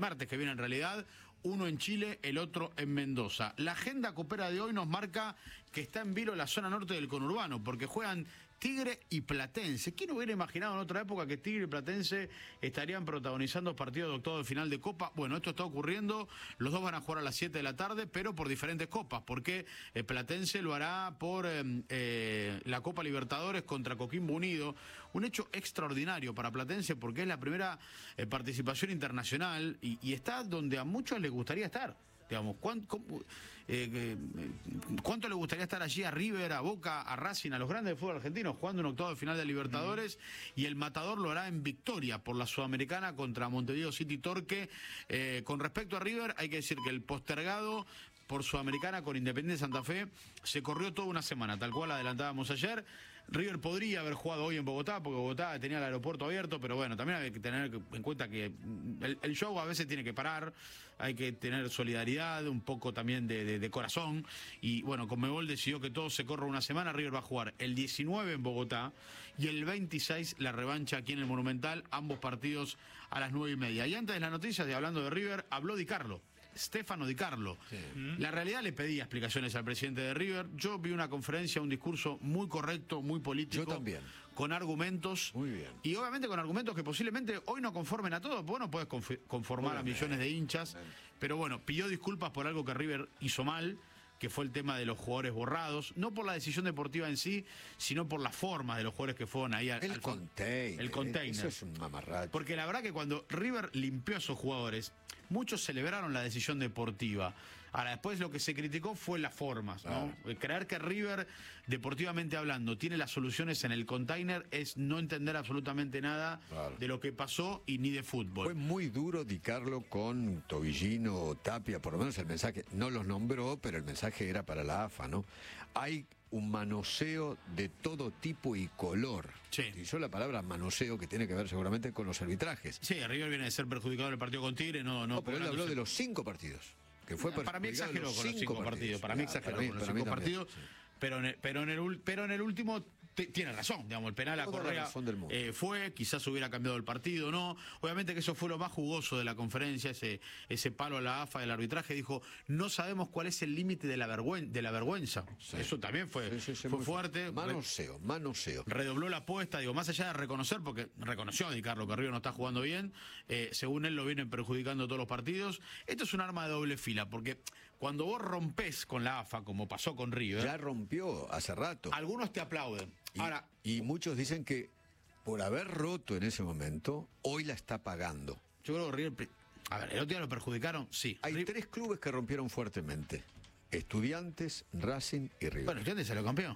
martes que viene en realidad, uno en Chile, el otro en Mendoza. La agenda copera de hoy nos marca que está en vilo la zona norte del conurbano, porque juegan Tigre y Platense. ¿Quién hubiera imaginado en otra época que Tigre y Platense estarían protagonizando partidos de octavo de final de Copa? Bueno, esto está ocurriendo, los dos van a jugar a las 7 de la tarde, pero por diferentes copas, porque Platense lo hará por la Copa Libertadores contra Coquimbo Unido, un hecho extraordinario para Platense porque es la primera participación internacional y está donde a muchos les gustaría estar. Digamos, ¿cuánto le gustaría estar allí a River, a Boca, a Racing, a los grandes de fútbol argentinos, jugando un octavo de final de Libertadores? Y el Matador lo hará en victoria por la Sudamericana contra Montevideo City Torque. Con respecto a River, hay que decir que el postergado por Sudamericana con Independiente Santa Fe se corrió toda una semana, tal cual adelantábamos ayer. River podría haber jugado hoy en Bogotá, porque Bogotá tenía el aeropuerto abierto, pero bueno, también hay que tener en cuenta que el show a veces tiene que parar, hay que tener solidaridad, un poco también de corazón, y bueno, Conmebol decidió que todo se corra una semana. River va a jugar el 19 en Bogotá y el 26 la revancha aquí en el Monumental, ambos partidos a las 9:30. Y antes de las noticias, hablando de River, habló Di Carlo. Stefano Di Carlo. Sí. La realidad le pedía explicaciones al presidente de River. Yo vi una conferencia, un discurso muy correcto, muy político. Yo también. Con argumentos. Muy bien. Y obviamente con argumentos que posiblemente hoy no conformen a todos. Vos no podés conformar a millones de hinchas. Pero bueno, pidió disculpas por algo que River hizo mal, que fue el tema de los jugadores borrados, no por la decisión deportiva en sí, sino por las formas de los jugadores que fueron ahí al container. El container. Eso es un mamarracho. Porque la verdad que cuando River limpió a esos jugadores, muchos celebraron la decisión deportiva. Ahora, después lo que se criticó fue las formas, ¿no? Claro. Creer que River, deportivamente hablando, tiene las soluciones en el container es no entender absolutamente nada de lo que pasó y ni de fútbol. Fue muy duro Di Carlo con Tobillino o Tapia, por lo menos el mensaje, no los nombró, pero el mensaje era para la AFA, ¿no? Hay un manoseo de todo tipo y color. Sí. Utilizó la palabra manoseo, que tiene que ver seguramente con los arbitrajes. Sí, River viene de ser perjudicado en el partido con Tigre, no pero él habló de los 5 partidos. Que fue para mí exageró con los 5 partidos. Para mí exageró con los 5 partidos. Sí. Pero en el último tiene razón, digamos, el penal a Correa fue, quizás hubiera cambiado el partido, ¿no? Obviamente que eso fue lo más jugoso de la conferencia, ese palo a la AFA del arbitraje. Dijo, no sabemos cuál es el límite de la vergüenza. Sí. Eso también fue fuerte. Manoseo. Redobló la apuesta, digo, más allá de reconocer, porque reconoció a Di Carlo que River no está jugando bien, según él lo vienen perjudicando todos los partidos. Esto es un arma de doble fila, porque cuando vos rompés con la AFA, como pasó con River... Ya rompió hace rato. Algunos te aplauden. Ahora, y muchos dicen que por haber roto en ese momento, hoy la está pagando. Yo creo que River... A ver, ¿el otro día lo perjudicaron? Sí. Hay 3 clubes que rompieron fuertemente. Estudiantes, Racing y River. Bueno, Estudiantes salió campeón.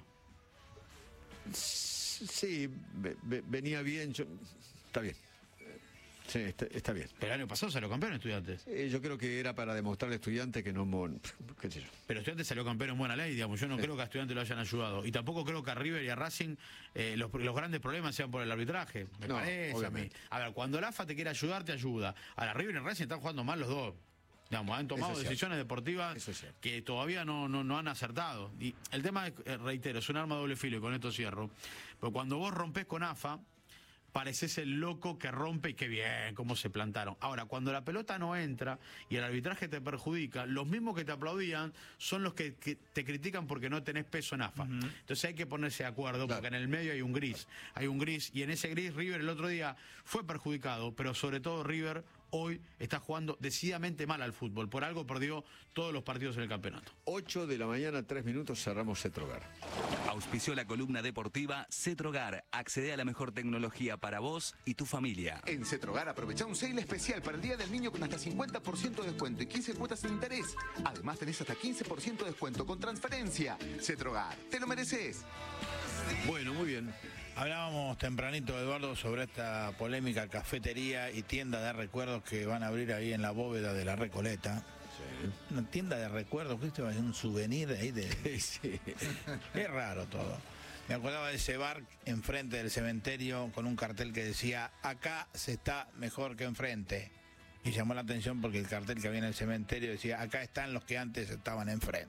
Sí, venía bien. Está bien. Sí, está bien. Pero el año pasado salió campeón Estudiantes. Yo creo que era para demostrarle a Estudiantes que no... qué sé yo. Pero Estudiantes salió campeón en buena ley, digamos. Yo no creo que a Estudiantes lo hayan ayudado. Y tampoco creo que a River y a Racing los grandes problemas sean por el arbitraje. Me parece obviamente. A ver, cuando la AFA te quiere ayudar, te ayuda. Ahora, River y Racing están jugando mal los dos. Digamos, han tomado decisiones deportivas que todavía no han acertado. Y el tema, reitero, es un arma de doble filo, y con esto cierro. Pero cuando vos rompés con AFA, pareces el loco que rompe y qué bien, cómo se plantaron. Ahora, cuando la pelota no entra y el arbitraje te perjudica, los mismos que te aplaudían son los que te critican porque no tenés peso en AFA. Entonces hay que ponerse de acuerdo, porque en el medio hay un gris. Y en ese gris River el otro día fue perjudicado, pero sobre todo River hoy está jugando decididamente mal al fútbol. Por algo perdió todos los partidos en el campeonato. 8 de la mañana, 3 minutos, cerramos Cetrogar. Auspició la columna deportiva Cetrogar. Accede a la mejor tecnología para vos y tu familia. En Cetrogar aprovecha un sale especial para el Día del Niño con hasta 50% de descuento y 15 cuotas sin interés. Además tenés hasta 15% de descuento con transferencia. Cetrogar, te lo mereces. Bueno, muy bien. Hablábamos tempranito, Eduardo, sobre esta polémica cafetería y tienda de recuerdos que van a abrir ahí en la bóveda de la Recoleta. Sí. Una tienda de recuerdos, que esto va a ser un souvenir ahí de... Sí. Es raro todo. Me acordaba de ese bar enfrente del cementerio con un cartel que decía, acá se está mejor que enfrente. Y llamó la atención porque el cartel que había en el cementerio decía, acá están los que antes estaban enfrente.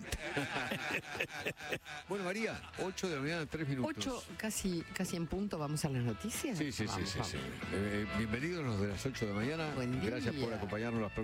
Bueno, María, 8 de la mañana, 3 minutos. 8, casi en punto, vamos a las noticias. Sí. Bienvenidos los de las 8 de la mañana. Buen día. Gracias por acompañarnos las próximas.